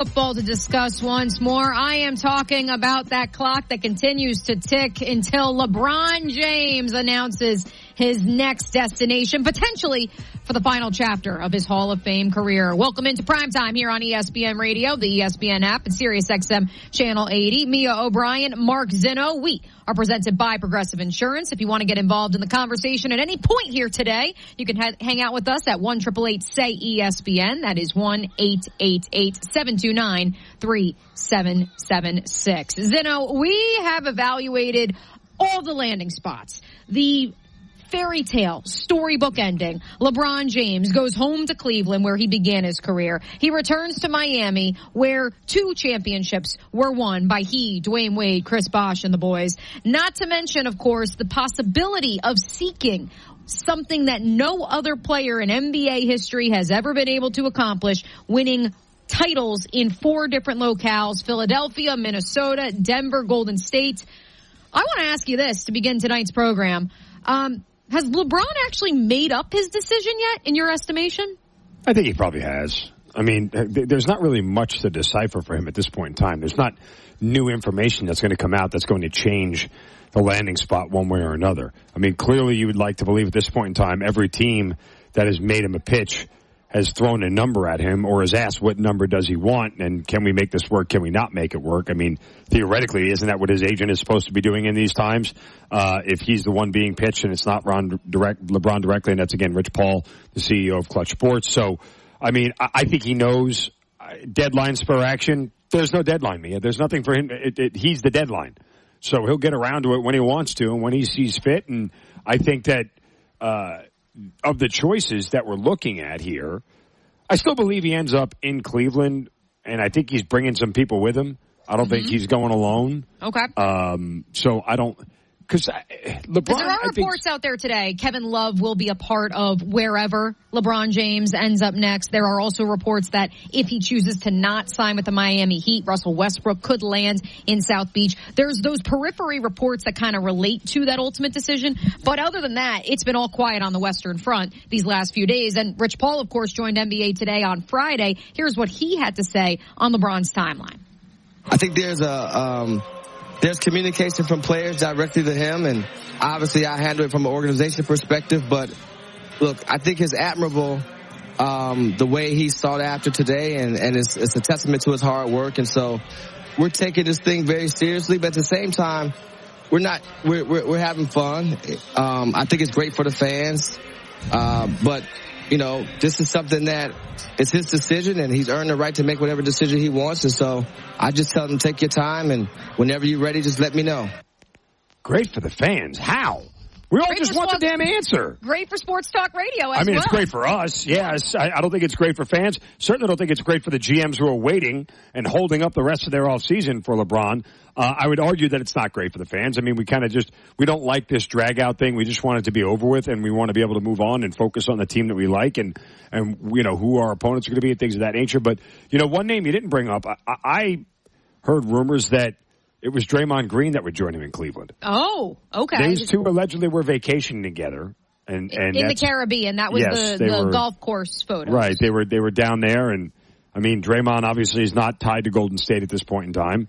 Football to discuss once more. I am talking about that clock that continues to tick until LeBron James announces his next destination, potentially for the final chapter of his Hall of Fame career. Welcome into Primetime here on ESPN Radio, the ESPN app, and SiriusXM Channel 80. Mia O'Brien, Mark Zinno. We are presented by Progressive Insurance. If you want to get involved in the conversation at any point here today, you can hang out with us at 1-888-SAY-ESPN. That is 1-888-729-3776. Zinno, we have evaluated all the landing spots. The fairy tale, storybook ending. LeBron James goes home to Cleveland, where he began his career. He returns to Miami, where 2 championships were won by he, Dwayne Wade, Chris Bosh, and the boys. Not to mention, of course, the possibility of seeking something that no other player in NBA history has ever been able to accomplish, winning titles in 4 different locales: Philadelphia, Minnesota, Denver, Golden State. I want to ask you this to begin tonight's program. Has LeBron actually made up his decision yet, in your estimation? I think he probably has. I mean, there's not really much to decipher for him at this point in time. There's not new information that's going to come out that's going to change the landing spot one way or another. I mean, clearly you would like to believe at this point in time every team that has made him a pitch has thrown a number at him or has asked what number does he want and can we make this work, can we not make it work? I mean, theoretically, isn't that what his agent is supposed to be doing in these times? If he's the one being pitched and it's not LeBron directly, and that's, again, Rich Paul, the CEO of Clutch Sports. So, I mean, I think he knows deadline spur action. There's no deadline, Mia. There's nothing for him. He's the deadline. So he'll get around to it when he wants to and when he sees fit. And I think that of the choices that we're looking at here, I still believe he ends up in Cleveland, and I think he's bringing some people with him. I don't think he's going alone. Okay. So I don't, because LeBron. There are reports out there today. Kevin Love will be a part of wherever LeBron James ends up next. There are also reports that if he chooses to not sign with the Miami Heat, Russell Westbrook could land in South Beach. There's those periphery reports that kind of relate to that ultimate decision. But other than that, it's been all quiet on the Western Front these last few days. And Rich Paul, of course, joined NBA Today on Friday. Here's what he had to say on LeBron's timeline. I think there's communication from players directly to him, and obviously I handle it from an organization perspective. But look, I think it's admirable the way he sought after today, and it's a testament to his hard work. And so we're taking this thing very seriously, but at the same time, we're having fun. I think it's great for the fans, but you know, this is something that it's his decision, and he's earned the right to make whatever decision he wants. And so I just tell him, take your time, and whenever you're ready, just let me know. Great for the fans. How? We all just want the damn answer. Great for Sports Talk Radio as well. I mean, it's great for us, yes. I don't think it's great for fans. Certainly don't think it's great for the GMs who are waiting and holding up the rest of their offseason for LeBron. I would argue that it's not great for the fans. I mean, we kind of we don't like this drag-out thing. We just want it to be over with, and we want to be able to move on and focus on the team that we like and you know, who our opponents are going to be and things of that nature. But, you know, one name you didn't bring up, I heard rumors that it was Draymond Green that would join him in Cleveland. Oh, okay. These two allegedly were vacationing together. And in the Caribbean. That was the golf course photos. Right. They were down there. And, I mean, Draymond obviously is not tied to Golden State at this point in time.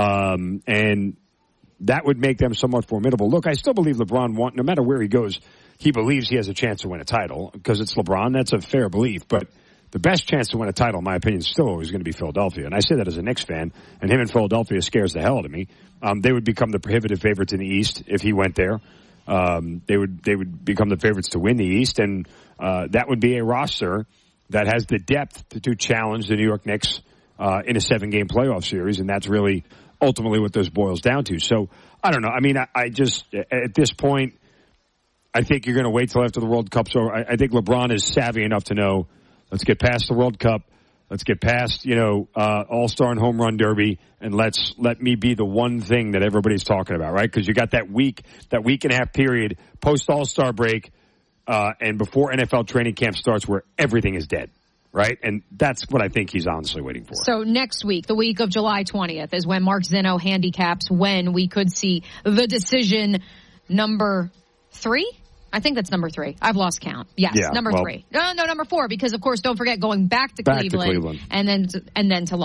And that would make them somewhat formidable. Look, I still believe LeBron, no matter where he goes, he believes he has a chance to win a title because it's LeBron. That's a fair belief. But the best chance to win a title, in my opinion, is still always going to be Philadelphia. And I say that as a Knicks fan, and him in Philadelphia scares the hell out of me. They would become the prohibitive favorites in the East if he went there. They would become the favorites to win the East, and that would be a roster that has the depth to challenge the New York Knicks in a 7-game playoff series, and that's really ultimately what this boils down to. So, I don't know. I mean, I just, at this point, I think you're going to wait till after the World Cup's over. I think LeBron is savvy enough to know, let's get past the World Cup. Let's get past, All-Star and Home Run Derby, and let me be the one thing that everybody's talking about, right? Because you got that week and a half period post All-Star break, and before NFL training camp starts where everything is dead, right? And that's what I think he's honestly waiting for. So next week, the week of July 20th, is when Mark Zinno handicaps when we could see the decision number 3. I think that's number 3. I've lost count. Yes, number 3. No, number 4, because, of course, don't forget going back to Cleveland. And then to Los Angeles.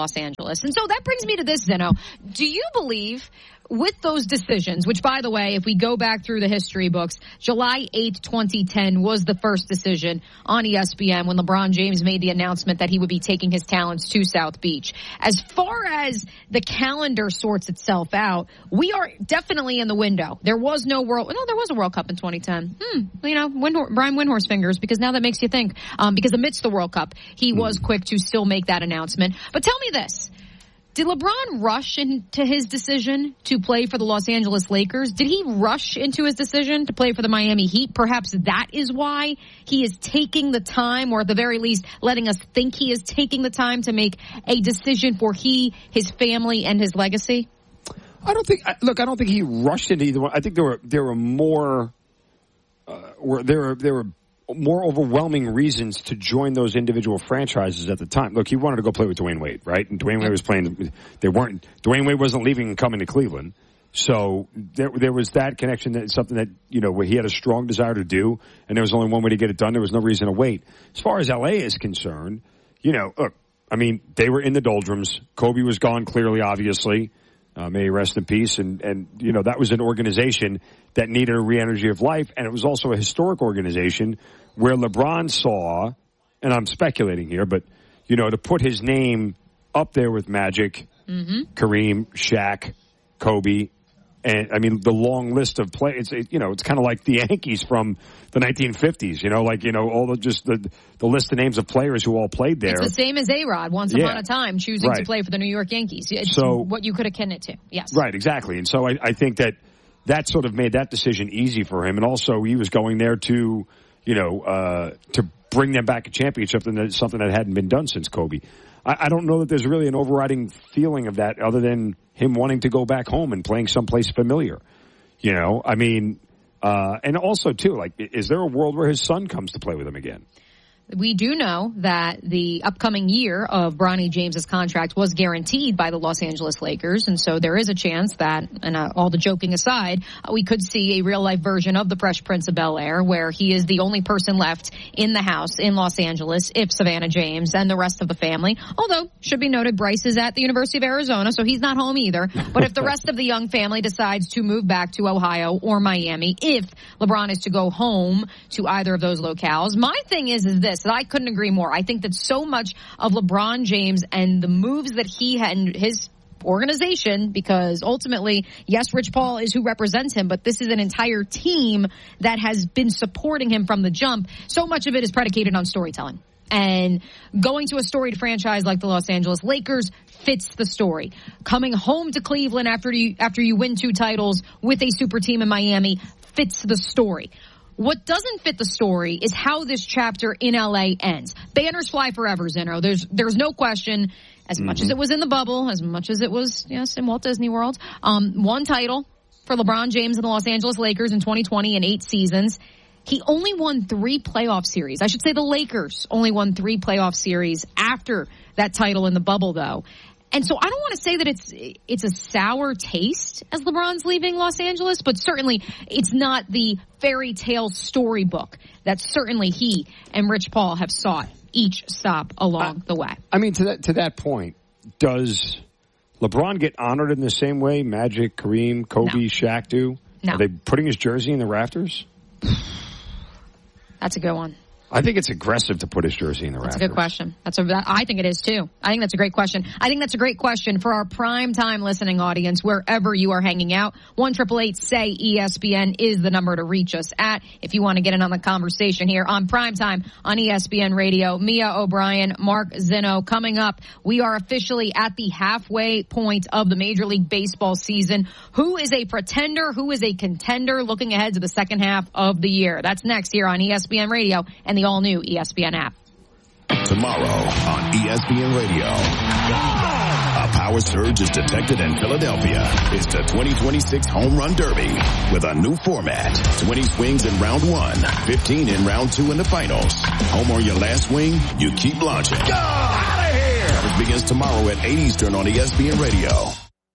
Angeles. And so that brings me to this, Zeno. Do you believe with those decisions, which, by the way, if we go back through the history books, July 8th, 2010 was the first decision on ESPN when LeBron James made the announcement that he would be taking his talents to South Beach. As far as the calendar sorts itself out, we are definitely in the window. There was a World Cup in 2010. Brian Windhorst fingers, because now that makes you think. Because amidst the World Cup, he was quick to still make that announcement. But tell me this. Did LeBron rush into his decision to play for the Los Angeles Lakers? Did he rush into his decision to play for the Miami Heat? Perhaps that is why he is taking the time, or at the very least letting us think he is taking the time to make a decision for his family, and his legacy? I don't think he rushed into either one. I think there were more more overwhelming reasons to join those individual franchises at the time. Look, he wanted to go play with Dwayne Wade, right? And Dwayne Wade was playing. Dwayne Wade wasn't leaving and coming to Cleveland, so there was that connection. That something that where he had a strong desire to do, and there was only one way to get it done. There was no reason to wait. As far as LA is concerned, look, I mean, they were in the doldrums. Kobe was gone, clearly, obviously. May he rest in peace. And that was an organization that needed a re-energy of life. And it was also a historic organization where LeBron saw, and I'm speculating here, but, to put his name up there with Magic, Kareem, Shaq, Kobe, and I mean, the long list of players, it's kind of like the Yankees from the 1950s, all the list of names of players who all played there. It's the same as A-Rod once upon a time choosing to play for the New York Yankees. It's what you could akin it to. Yes. Right, exactly. And so I think that sort of made that decision easy for him. And also he was going there to bring them back a championship, something that hadn't been done since Kobe. I don't know that there's really an overriding feeling of that other than him wanting to go back home and playing someplace familiar. I mean, and also too, is there a world where his son comes to play with him again? We do know that the upcoming year of Bronny James's contract was guaranteed by the Los Angeles Lakers, and so there is a chance that, and all the joking aside, we could see a real-life version of the Fresh Prince of Bel-Air, where he is the only person left in the house in Los Angeles, if Savannah James and the rest of the family. Although, should be noted, Bryce is at the University of Arizona, so he's not home either. But if the rest of the young family decides to move back to Ohio or Miami, if LeBron is to go home to either of those locales, my thing is this. I couldn't agree more. I think that so much of LeBron James and the moves that he had in his organization, because ultimately, yes, Rich Paul is who represents him, but this is an entire team that has been supporting him from the jump. So much of it is predicated on storytelling. And going to a storied franchise like the Los Angeles Lakers fits the story. Coming home to Cleveland after you win 2 titles with a super team in Miami fits the story. What doesn't fit the story is how this chapter in LA ends. Banners fly forever, Zeno. There's no question. As much as it was in the bubble, as much as it was, yes, in Walt Disney World, 1 title for LeBron James and the Los Angeles Lakers in 2020 in 8 seasons. He only won 3 playoff series. I should say the Lakers only won 3 playoff series after that title in the bubble, though. And so I don't want to say that it's a sour taste as LeBron's leaving Los Angeles, but certainly it's not the fairy tale storybook that certainly he and Rich Paul have sought each stop along the way. I mean, to that point, does LeBron get honored in the same way Magic, Kareem, Kobe, Shaq do? No. Are they putting his jersey in the rafters? That's a good one. I think it's aggressive to put his jersey in the rafters. That's a good question. I think it is too. I think that's a great question. I think that's a great question for our prime time listening audience, wherever you are hanging out. 1-888-SAY-ESPN is the number to reach us at if you want to get in on the conversation here on Prime Time on ESPN Radio. Mia O'Brien, Mark Zeno coming up. We are officially at the halfway point of the Major League Baseball season. Who is a pretender? Who is a contender looking ahead to the second half of the year? That's next here on ESPN Radio and the all-new ESPN app. Tomorrow on ESPN Radio. A power surge is detected in Philadelphia. It's the 2026 Home Run Derby with a new format. 20 swings in round 1, 15 in round 2 in the finals. Home or your last swing, you keep launching. Go out of here! Coverage begins tomorrow at 8 Eastern on ESPN Radio.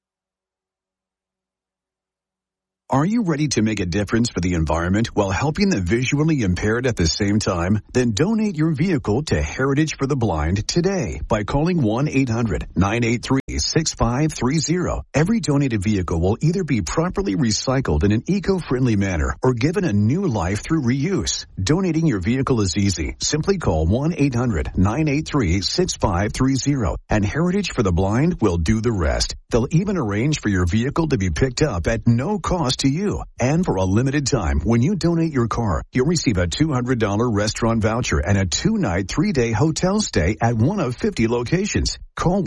Are you ready to make a difference for the environment while helping the visually impaired at the same time? Then donate your vehicle to Heritage for the Blind today by calling 1-800-983 983-6530. Every donated vehicle will either be properly recycled in an eco-friendly manner or given a new life through reuse. Donating your vehicle is easy. Simply call 1-800-983-6530 and Heritage for the Blind will do the rest. They'll even arrange for your vehicle to be picked up at no cost to you. And for a limited time, when you donate your car, you'll receive a $200 restaurant voucher and a 2-night, 3-day hotel stay at one of 50 locations. Call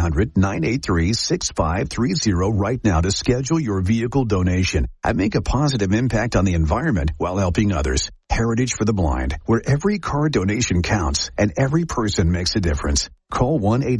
1-800-983-6530 right now to schedule your vehicle donation and make a positive impact on the environment while helping others. Heritage for the Blind, where every car donation counts and every person makes a difference. Call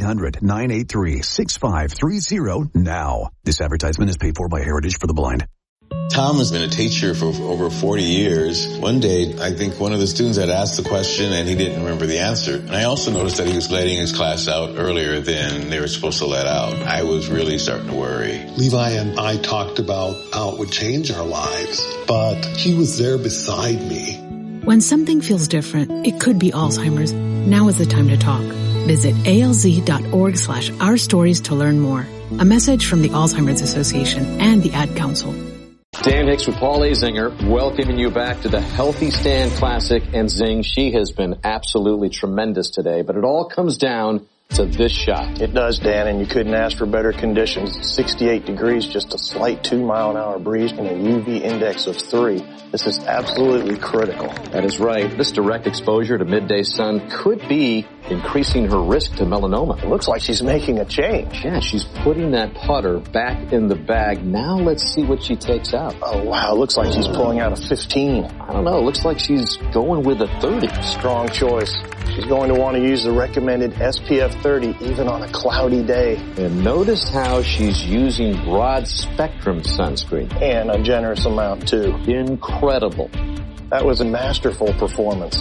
1-800-983-6530 now. This advertisement is paid for by Heritage for the Blind. Tom has been a teacher for over 40 years. One day, I think one of the students had asked the question and he didn't remember the answer. And I also noticed that he was letting his class out earlier than they were supposed to let out. I was really starting to worry. Levi and I talked about how it would change our lives, but he was there beside me. When something feels different, it could be Alzheimer's. Now is the time to talk. Visit alz.org/ourstories to learn more. A message from the Alzheimer's Association and the Ad Council. Dan Hicks with Paul Azinger, welcoming you back to the Healthy Stand Classic. And Zing, she has been absolutely tremendous today, but it all comes down to this shot. It does, Dan, and you couldn't ask for better conditions. 68 degrees, just a slight 2-mile-an-hour breeze, and a UV index of 3. This is absolutely critical. That is right. This direct exposure to midday sun could be increasing her risk to melanoma. It looks like she's making a change. Yeah, she's putting that putter back in the bag. Now let's see what she takes out. Oh, wow. Looks like she's pulling out a 15. I don't know. Looks like she's going with a 30. Strong choice. She's going to want to use the recommended SPF 30 even on a cloudy day. And notice how she's using broad spectrum sunscreen. And a generous amount, too. Incredible. That was a masterful performance.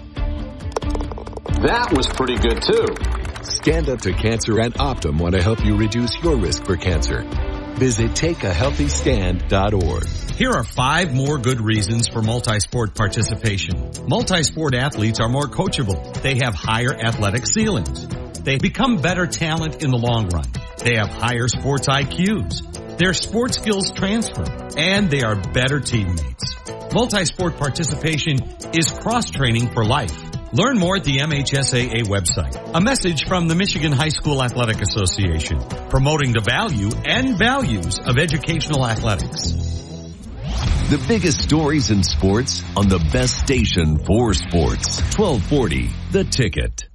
That was pretty good, too. Stand Up to Cancer and Optum want to help you reduce your risk for cancer. Visit takeahealthystand.org. Here are 5 more good reasons for multi-sport participation. Multi-sport athletes are more coachable. They have higher athletic ceilings. They become better talent in the long run. They have higher sports IQs. Their sports skills transfer, and they are better teammates. Multi-sport participation is cross-training for life. Learn more at the MHSAA website. A message from the Michigan High School Athletic Association, promoting the value and values of educational athletics. The biggest stories in sports on the best station for sports. 1240, The Ticket.